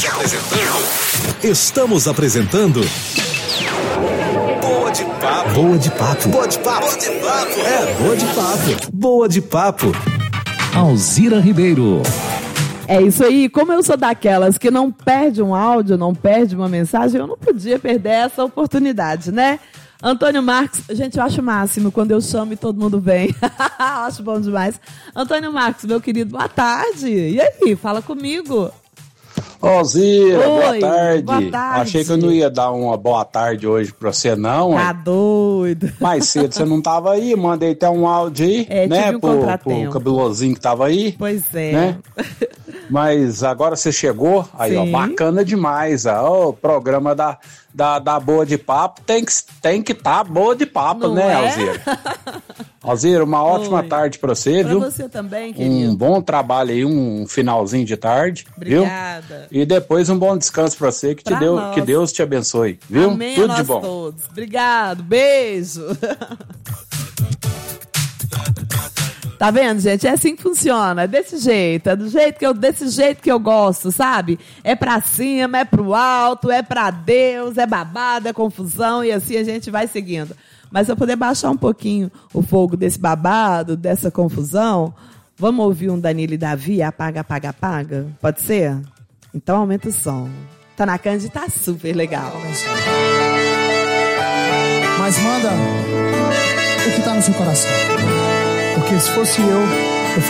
Estamos apresentando Boa de Papo. Boa de Papo. Boa de Papo. Boa de Papo. Boa de Papo. Boa de Papo. Alzira Ribeiro. É isso aí, como eu sou daquelas que não perde um áudio, não perde uma mensagem, eu não podia perder essa oportunidade, né? Antônio Marcos, gente, eu acho o máximo quando eu chamo e todo mundo vem. Acho bom demais. Antônio Marcos, meu querido, boa tarde. E aí, fala comigo. Zira, Oi, boa tarde. boa tarde. Achei que eu não ia dar uma boa tarde hoje pra você, não. Tá doido. Mais cedo você não tava aí, mandei até um áudio aí, né? Tive um contratempo. Pro cabelosinho que tava aí. Pois é. Né? Mas agora você chegou, aí Sim. ó, bacana demais, ó, o programa da Boa de Papo tem que tá boa de papo, Não né, é? Alzira? Alzira, uma ótima tarde pra você, Pra viu? você também, querido. Um bom trabalho aí, um finalzinho de tarde, Obrigada. viu? E depois um bom descanso pra você, Pra nós. que Deus te abençoe, viu? Amém, Tudo a de nós bom. todos. Obrigado, beijo. Tá vendo, gente? É assim que funciona, é desse jeito, desse jeito que eu gosto, sabe? É pra cima, é pro alto, é pra Deus, é babado, é confusão, e assim a gente vai seguindo. Mas se eu puder baixar um pouquinho o fogo desse babado, dessa confusão, vamos ouvir um Danilo e Davi, apaga, apaga, apaga? Pode ser? Então aumenta o som. Tá na Cândido, tá super legal. Mas manda o que tá no seu coração. Porque se fosse eu